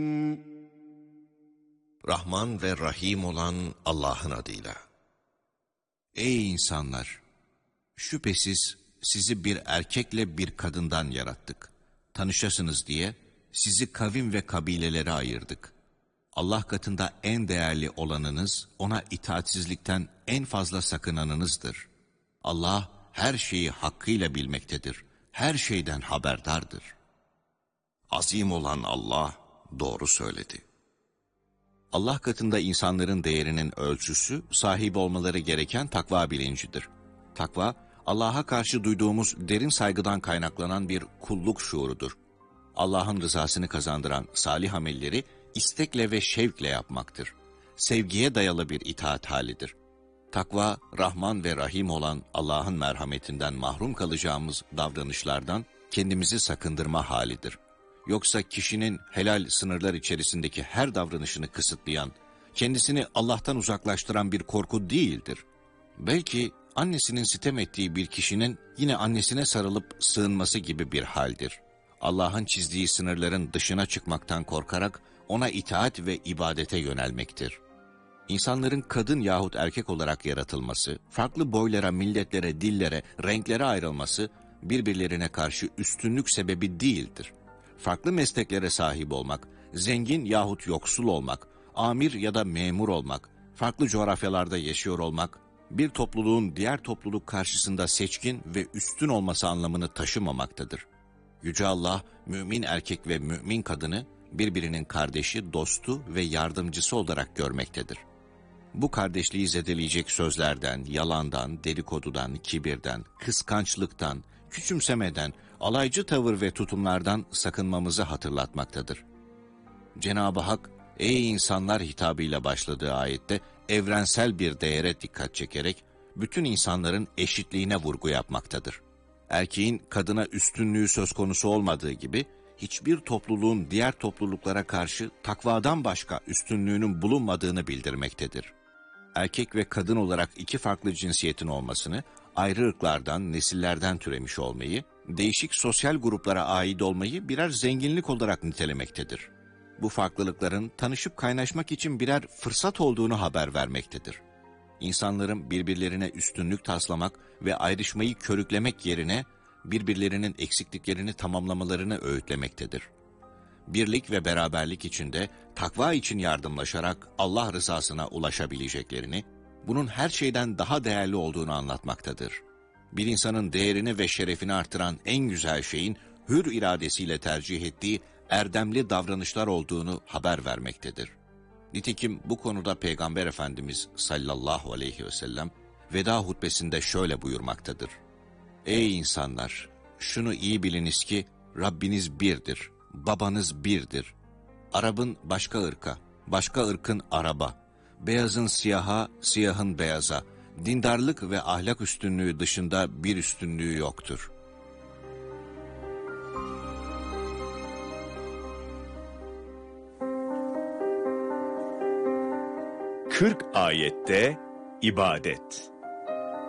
Rahman ve Rahim olan Allah'ın adıyla. Ey insanlar! Şüphesiz sizi bir erkekle bir kadından yarattık. Tanışasınız diye sizi kavim ve kabilelere ayırdık. Allah katında en değerli olanınız, ona itaatsizlikten en fazla sakınanınızdır. Allah her şeyi hakkıyla bilmektedir. Her şeyden haberdardır. Azim olan Allah doğru söyledi. Allah katında insanların değerinin ölçüsü, sahip olmaları gereken takva bilincidir. Takva, Allah'a karşı duyduğumuz derin saygıdan kaynaklanan bir kulluk şuurudur. Allah'ın rızasını kazandıran salih amelleri istekle ve şevkle yapmaktır. Sevgiye dayalı bir itaat halidir. Takva, Rahman ve Rahim olan Allah'ın merhametinden mahrum kalacağımız davranışlardan kendimizi sakındırma halidir. Yoksa kişinin helal sınırlar içerisindeki her davranışını kısıtlayan, kendisini Allah'tan uzaklaştıran bir korku değildir. Belki annesinin sitem ettiği bir kişinin yine annesine sarılıp sığınması gibi bir haldir. Allah'ın çizdiği sınırların dışına çıkmaktan korkarak ona itaat ve ibadete yönelmektir. İnsanların kadın yahut erkek olarak yaratılması, farklı boylara, milletlere, dillere, renklere ayrılması birbirlerine karşı üstünlük sebebi değildir. Farklı mesleklere sahip olmak, zengin yahut yoksul olmak, amir ya da memur olmak, farklı coğrafyalarda yaşıyor olmak, bir topluluğun diğer topluluk karşısında seçkin ve üstün olması anlamını taşımamaktadır. Yüce Allah, mümin erkek ve mümin kadını birbirinin kardeşi, dostu ve yardımcısı olarak görmektedir. Bu kardeşliği zedeleyecek sözlerden, yalandan, dedikodudan, kibirden, kıskançlıktan, küçümsemeden, alaycı tavır ve tutumlardan sakınmamızı hatırlatmaktadır. Cenab-ı Hak, ey insanlar hitabıyla başladığı ayette evrensel bir değere dikkat çekerek bütün insanların eşitliğine vurgu yapmaktadır. Erkeğin kadına üstünlüğü söz konusu olmadığı gibi, hiçbir topluluğun diğer topluluklara karşı takvadan başka üstünlüğünün bulunmadığını bildirmektedir. Erkek ve kadın olarak iki farklı cinsiyetin olmasını, ayrı ırklardan, nesillerden türemiş olmayı, değişik sosyal gruplara ait olmayı birer zenginlik olarak nitelemektedir. Bu farklılıkların tanışıp kaynaşmak için birer fırsat olduğunu haber vermektedir. İnsanların birbirlerine üstünlük taslamak ve ayrışmayı körüklemek yerine birbirlerinin eksikliklerini tamamlamalarını öğütlemektedir. Birlik ve beraberlik içinde takva için yardımlaşarak Allah rızasına ulaşabileceklerini, bunun her şeyden daha değerli olduğunu anlatmaktadır. Bir insanın değerini ve şerefini artıran en güzel şeyin hür iradesiyle tercih ettiği erdemli davranışlar olduğunu haber vermektedir. Nitekim bu konuda Peygamber Efendimiz sallallahu aleyhi ve sellem veda hutbesinde şöyle buyurmaktadır. Ey insanlar! Şunu iyi biliniz ki Rabbiniz birdir, babanız birdir. Arap'ın başka ırka, başka ırkın Arap'a, beyazın siyaha, siyahın beyaza, dindarlık ve ahlak üstünlüğü dışında bir üstünlüğü yoktur. 40 ayette ibadet.